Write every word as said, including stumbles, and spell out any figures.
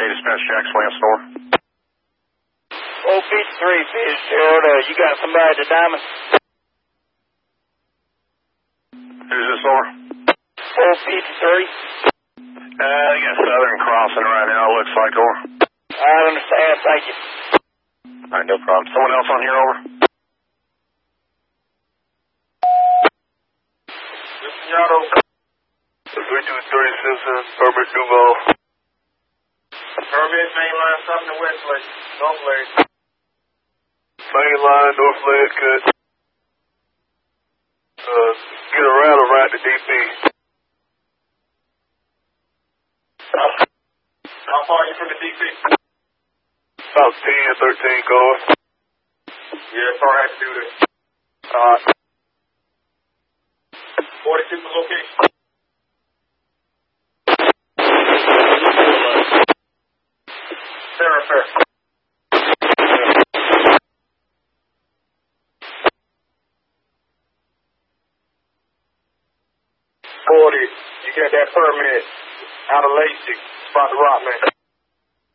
Dispatch, Jack Lansdor. four fifty-three, Fitzgerald. Uh, you got somebody at the Diamond? Who's this for? four fifty-three. Uh, they got Southern crossing right now, it looks like, over. I understand, thank you. Alright, no problem. Someone else on here, over? This is Yado. three two three Simpson, Herbert Duval. Herbert, main line, something to West Lake, North Lake. Main line, North Lake, cut. Uh, get a rattle right to D P. How far are you from the D P? About ten, thirteen cars. Yeah, it's alright to do this. Alright. forty-two for location. Sarah Fair. forty, you got that permit out of Lacey, spot the rock man.